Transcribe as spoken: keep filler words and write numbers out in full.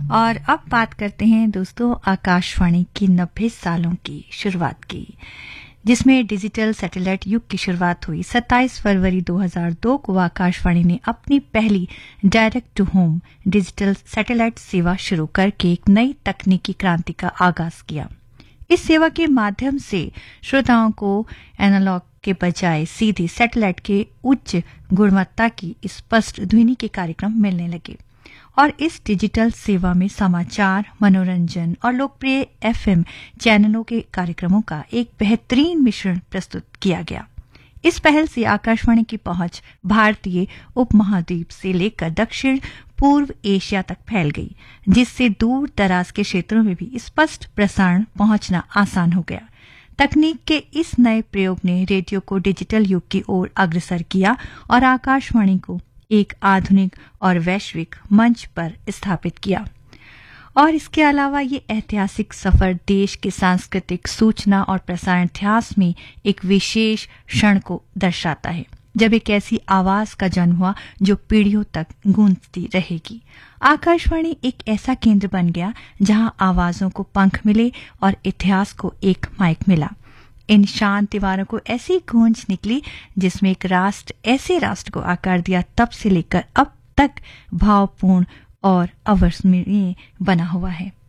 और अब बात करते हैं दोस्तों आकाशवाणी की नब्बे सालों की शुरुआत की, जिसमें डिजिटल सैटेलाइट युग की शुरुआत हुई। सत्ताईस फरवरी दो हज़ार दो को आकाशवाणी ने अपनी पहली direct to home digital satellite सेवा शुरू करके एक नई तकनीकी क्रांति का आगाज किया। इस सेवा के माध्यम से श्रोताओं को एनालॉग के बजाय सीधे सैटेलाइट के उच्च गुणवत्ता की स्पष्ट ध्वनि के कार्यक्रम मिलने लगे और इस डिजिटल सेवा में समाचार, मनोरंजन और लोकप्रिय एफएम चैनलों के कार्यक्रमों का एक बेहतरीन मिश्रण प्रस्तुत किया गया। इस पहल से आकाशवाणी की पहुंच भारतीय उपमहाद्वीप से लेकर दक्षिण पूर्व एशिया तक फैल गई, जिससे दूर दराज के क्षेत्रों में भी स्पष्ट प्रसारण पहुंचना आसान हो गया। तकनीक के इस नए प्रयोग ने रेडियो को डिजिटल युग की ओर अग्रसर किया और आकाशवाणी को एक आधुनिक और वैश्विक मंच पर स्थापित किया। और इसके अलावा ये ऐतिहासिक सफर देश के सांस्कृतिक, सूचना और प्रसारण इतिहास में एक विशेष क्षण को दर्शाता है, जब एक ऐसी आवाज का जन्म हुआ जो पीढ़ियों तक गूंजती रहेगी। आकाशवाणी एक ऐसा केंद्र बन गया जहां आवाजों को पंख मिले और इतिहास को एक माइक मिला। इन शांत दीवारों को ऐसी गूंज निकली जिसमें एक राष्ट्र ऐसे राष्ट्र को आकार दिया तब से लेकर अब तक भावपूर्ण और अविस्मरणीय बना हुआ है।